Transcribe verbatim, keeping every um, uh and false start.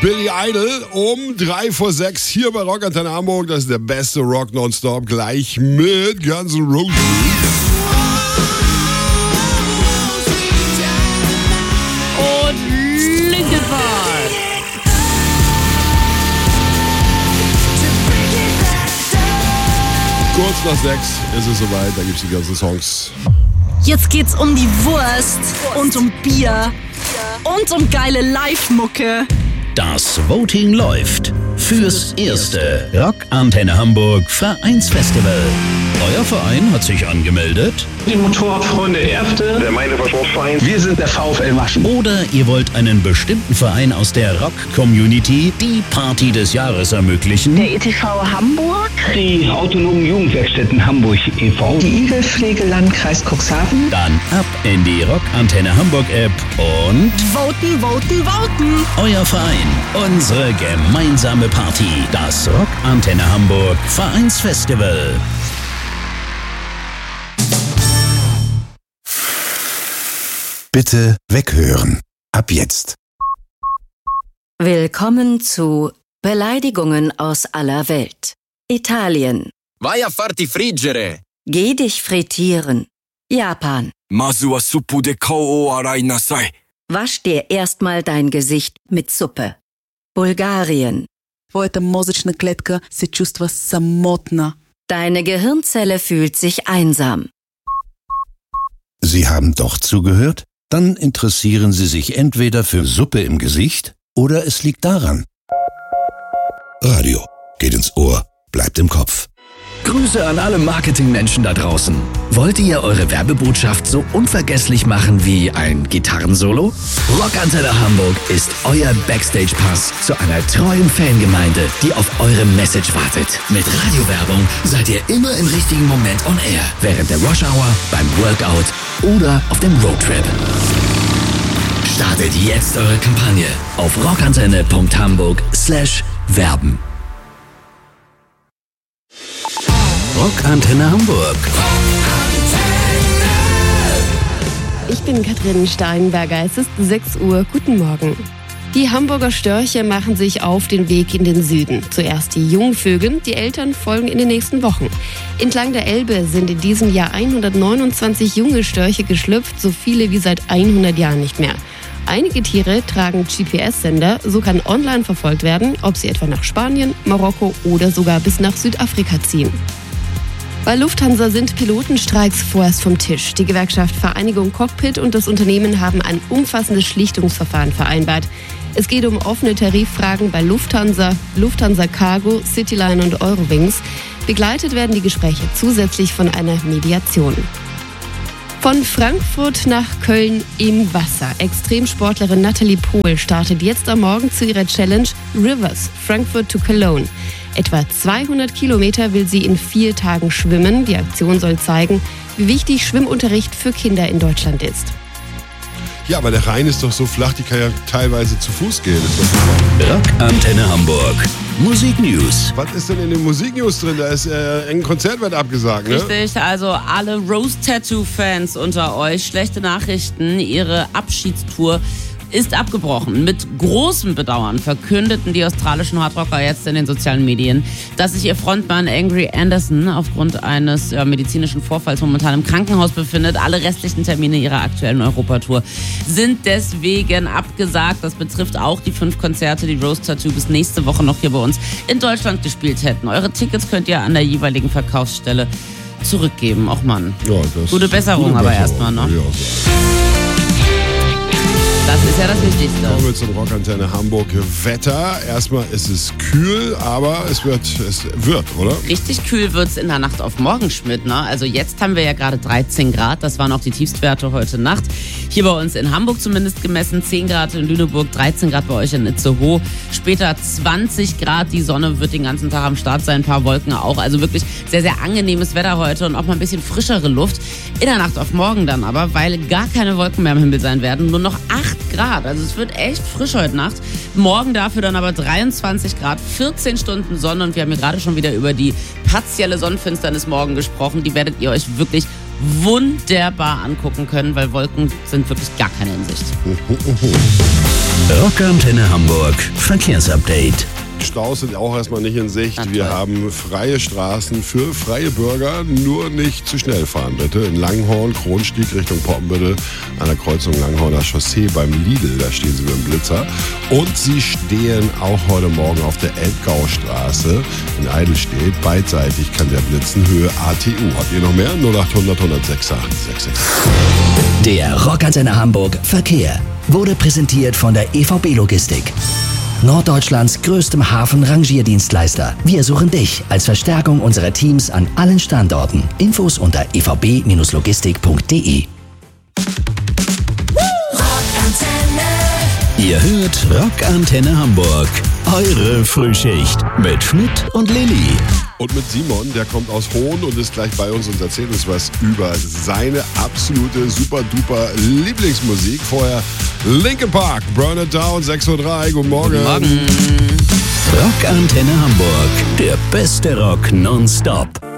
Billy Idol um drei vor sechs hier bei Rock Antenne Hamburg. Das ist der beste Rock nonstop, gleich mit Guns N' Roses. Und Linkin Park. Kurz nach sechs ist es soweit, da gibt's die ganzen Songs. Jetzt geht's um die Wurst und um Bier und um geile Live-Mucke. Das Voting läuft fürs erste Rock Antenne Hamburg Vereinsfestival. Euer Verein hat sich angemeldet? Die Motorradfreunde Erfte. Der Meinde-Verschmussverein. Wir sind der VfL Waschen. Oder ihr wollt einen bestimmten Verein aus der Rock-Community die Party des Jahres ermöglichen? Der E T V Hamburg. Die autonomen Jugendwerkstätten Hamburg e V. Die Igelpflege Landkreis Cuxhaven. Dann ab in die Rock Antenne Hamburg App und Voten, voten, voten. euer Verein, unsere gemeinsame Party. Das Rock Antenne Hamburg Vereinsfestival. Bitte weghören. Ab jetzt. Willkommen zu Beleidigungen aus aller Welt. Italien. Vai a farti friggere. Geh dich frittieren. Japan. Masu wa suppu de kou o arai nasai. Wasch dir erstmal dein Gesicht mit Suppe. Bulgarien. Твоята мозъчна клетка се чувства самотна. Deine Gehirnzelle fühlt sich einsam. Sie haben doch zugehört? Dann interessieren Sie sich entweder für Suppe im Gesicht oder es liegt daran. Radio geht ins Ohr, bleibt im Kopf. Grüße an alle Marketingmenschen da draußen. Wollt ihr eure Werbebotschaft so unvergesslich machen wie ein Gitarrensolo? Rock Antenne Hamburg ist euer Backstage-Pass zu einer treuen Fangemeinde, die auf eure Message wartet. Mit Radiowerbung seid ihr immer im richtigen Moment on air. Während der Rush Hour, beim Workout oder auf dem Roadtrip. Startet jetzt eure Kampagne auf rockantenne punkt hamburg slash werben. Rock Antenne Hamburg. Ich bin Katrin Steinberger. Es ist sechs Uhr. Guten Morgen. Die Hamburger Störche machen sich auf den Weg in den Süden. Zuerst die Jungvögel, die Eltern folgen in den nächsten Wochen. Entlang der Elbe sind in diesem Jahr hundertneunundzwanzig junge Störche geschlüpft, so viele wie seit hundert Jahren nicht mehr. Einige Tiere tragen G P S-Sender, so kann online verfolgt werden, ob sie etwa nach Spanien, Marokko oder sogar bis nach Südafrika ziehen. Bei Lufthansa sind Pilotenstreiks vorerst vom Tisch. Die Gewerkschaft Vereinigung Cockpit und das Unternehmen haben ein umfassendes Schlichtungsverfahren vereinbart. Es geht um offene Tariffragen bei Lufthansa, Lufthansa Cargo, Cityline und Eurowings. Begleitet werden die Gespräche zusätzlich von einer Mediation. Von Frankfurt nach Köln im Wasser. Extremsportlerin Natalie Pohl startet jetzt am Morgen zu ihrer Challenge Rivers, Frankfurt to Cologne. Etwa zweihundert Kilometer will sie in vier Tagen schwimmen. Die Aktion soll zeigen, wie wichtig Schwimmunterricht für Kinder in Deutschland ist. Ja, aber der Rhein ist doch so flach, die kann ja teilweise zu Fuß gehen. Ist doch Rock Antenne Hamburg. Musik News. Was ist denn in den Musiknews drin? Da ist äh, ein Konzert wird abgesagt, ne? Richtig, also alle Rose Tattoo-Fans unter euch, schlechte Nachrichten, ihre Abschiedstour ist abgebrochen. Mit großem Bedauern verkündeten die australischen Hardrocker jetzt in den sozialen Medien, dass sich ihr Frontmann Angry Anderson aufgrund eines ja, medizinischen Vorfalls momentan im Krankenhaus befindet. Alle restlichen Termine ihrer aktuellen Europatour sind deswegen abgesagt. Das betrifft auch die fünf Konzerte, die Rose Tattoo bis nächste Woche noch hier bei uns in Deutschland gespielt hätten. Eure Tickets könnt ihr an der jeweiligen Verkaufsstelle zurückgeben. Och Mann. Ja, das gute Besserung gute aber Besserung, erstmal, ne? ja. Das ist ja das Wichtigste. Kommen wir zum Rock Antenne Hamburg Wetter. Erstmal ist es kühl, aber es wird, es wird, oder? Richtig kühl wird es in der Nacht auf morgen, Schmidt. Ne? Also jetzt haben wir ja gerade dreizehn Grad. Das waren auch die Tiefstwerte heute Nacht. Hier bei uns in Hamburg zumindest gemessen. zehn Grad in Lüneburg, dreizehn Grad bei euch in Itzehoe. Später zwanzig Grad. Die Sonne wird den ganzen Tag am Start sein. Ein paar Wolken auch. Also wirklich sehr, sehr angenehmes Wetter heute und auch mal ein bisschen frischere Luft. In der Nacht auf morgen dann aber, weil gar keine Wolken mehr am Himmel sein werden. Nur noch acht Grad. Also es wird echt frisch heute Nacht. Morgen dafür dann aber dreiundzwanzig Grad, vierzehn Stunden Sonne. Und wir haben hier gerade schon wieder über die partielle Sonnenfinsternis morgen gesprochen. Die werdet ihr euch wirklich wunderbar angucken können, weil Wolken sind wirklich gar keine in Sicht. Rockantenne Hamburg Verkehrsupdate. Staus sind auch erstmal nicht in Sicht. Wir haben freie Straßen für freie Bürger. Nur nicht zu schnell fahren, bitte. In Langhorn, Kronstieg Richtung Poppenbüttel, an der Kreuzung Langhorner Chaussee beim Lidl. Da stehen sie mit dem Blitzer. Und sie stehen auch heute Morgen auf der Elbgaustraße in Eidelstedt. Beidseitig kann der blitzen, Höhe A T U. Habt ihr noch mehr? null acht hundert, hundertsechs acht sechs sechs. Der Rockantenne Hamburg Verkehr wurde präsentiert von der E V B Logistik. Norddeutschlands größtem Hafen-Rangierdienstleister. Wir suchen dich als Verstärkung unserer Teams an allen Standorten. Infos unter e v b logistik punkt d e. Ihr hört Rockantenne Hamburg. Eure Frühschicht mit Schmidt und Lilly. Und mit Simon, der kommt aus Hohn und ist gleich bei uns und erzählt uns was über seine absolute super-duper Lieblingsmusik. Vorher Linkin Park, Burn It Down, sechs Uhr drei. Guten Morgen. Guten Morgen. Rockantenne Hamburg, der beste Rock nonstop.